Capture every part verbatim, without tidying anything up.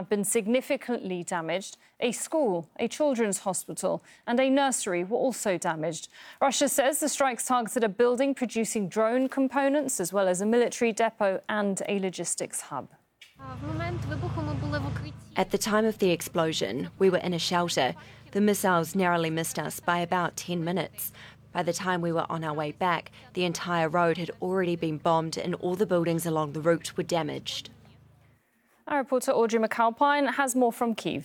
have been significantly damaged. A school, a children's hospital and a nursery were also damaged. Russia says the strikes targeted a building producing drone components, as well as a military depot and a logistics hub. At the time of the explosion, we were in a shelter. The missiles narrowly missed us by about ten minutes. By the time we were on our way back, the entire road had already been bombed and all the buildings along the route were damaged. Our reporter Audrey McAlpine has more from Kyiv.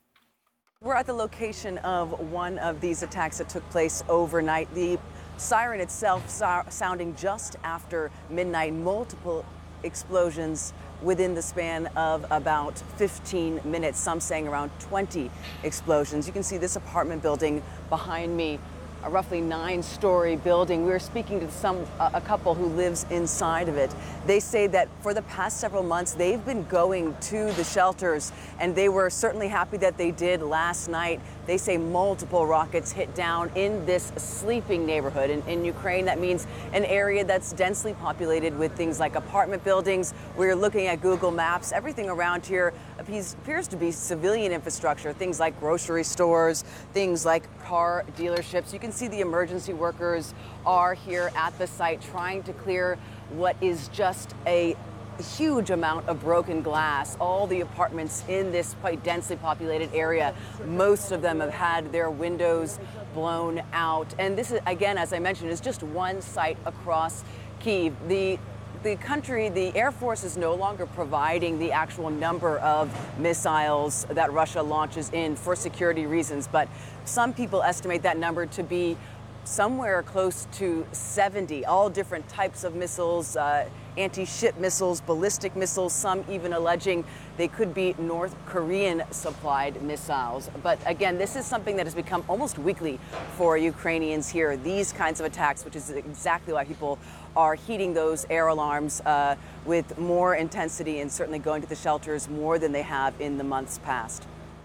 We're at the location of one of these attacks that took place overnight. The siren itself so- sounding just after midnight. Multiple explosions within the span of about fifteen minutes, some saying around twenty explosions. You can see this apartment building behind me, a roughly nine-story building. We were speaking to some a couple who lives inside of it. They say that for the past several months, they've been going to the shelters, and they were certainly happy that they did last night. They say multiple rockets hit down in this sleeping neighborhood. In, in Ukraine, that means an area that's densely populated with things like apartment buildings. We're looking at Google Maps. Everything around here appears, appears to be civilian infrastructure, things like grocery stores, things like car dealerships. You can see the emergency workers are here at the site trying to clear what is just a huge amount of broken glass. All the apartments in this quite densely populated area, most of them have had their windows blown out. And this is, again, as I mentioned, is just one site across Kyiv. The The country, the Air Force is no longer providing the actual number of missiles that Russia launches in for security reasons, but some people estimate that number to be somewhere close to seventy, all different types of missiles, uh, anti-ship missiles, ballistic missiles, some even alleging they could be North Korean supplied missiles. But again, this is something that has become almost weekly for Ukrainians here, these kinds of attacks, which is exactly why people are heeding those air alarms uh, with more intensity and certainly going to the shelters more than they have in the months past.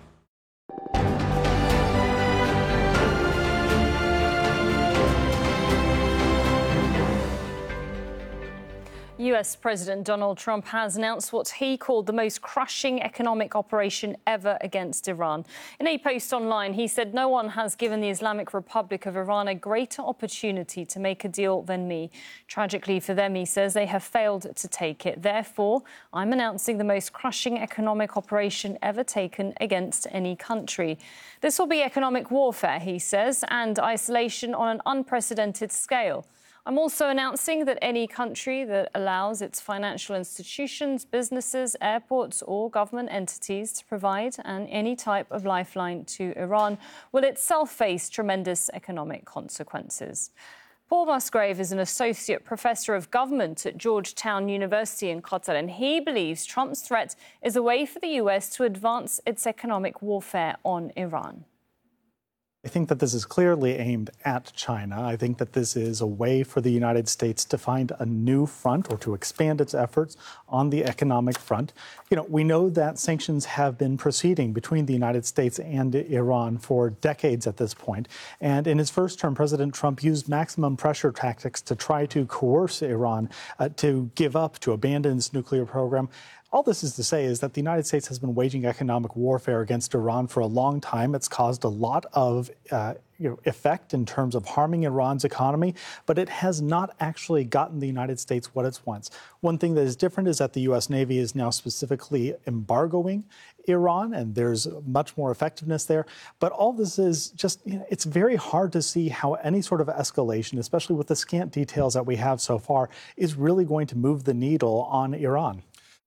U S President Donald Trump has announced what he called the most crushing economic operation ever against Iran. In a post online, he said, "No one has given the Islamic Republic of Iran a greater opportunity to make a deal than me. Tragically for them," he says, "they have failed to take it. Therefore, I'm announcing the most crushing economic operation ever taken against any country. This will be economic warfare," he says, "and isolation on an unprecedented scale. I'm also announcing that any country that allows its financial institutions, businesses, airports or government entities to provide an, any type of lifeline to Iran will itself face tremendous economic consequences." Paul Musgrave is an associate professor of government at Georgetown University in Qatar, and he believes Trump's threat is a way for the U S to advance its economic warfare on Iran. I think that this is clearly aimed at China. I think that this is a way for the United States to find a new front or to expand its efforts on the economic front. You know, we know that sanctions have been proceeding between the United States and Iran for decades at this point. And in his first term, President Trump used maximum pressure tactics to try to coerce Iran uh, to give up, to abandon its nuclear program. All this is to say is that the United States has been waging economic warfare against Iran for a long time. It's caused a lot of uh, you know, effect in terms of harming Iran's economy, but it has not actually gotten the United States what it wants. One thing that is different is that the U S Navy is now specifically embargoing Iran, and there's much more effectiveness there. But all this is just, you know, it's very hard to see how any sort of escalation, especially with the scant details that we have so far, is really going to move the needle on Iran.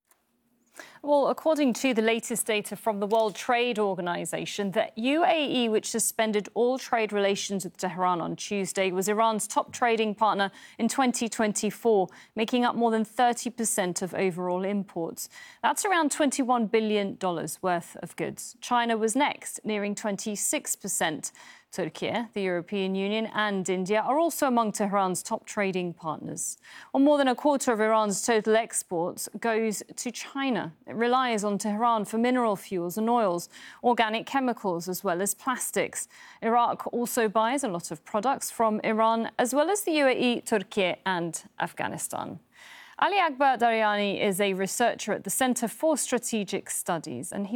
Well, according to the latest data from the World Trade Organization, the U A E, which suspended all trade relations with Tehran on Tuesday, was Iran's top trading partner in twenty twenty-four, making up more than thirty percent of overall imports. That's around twenty-one billion dollars worth of goods. China was next, nearing twenty-six percent. Turkey, the European Union and India are also among Tehran's top trading partners. Well, more than a quarter of Iran's total exports goes to China. It relies on Tehran for mineral fuels and oils, organic chemicals, as well as plastics. Iraq also buys a lot of products from Iran, as well as the U A E, Turkey and Afghanistan. Ali Akbar Daryani is a researcher at the Center for Strategic Studies, and he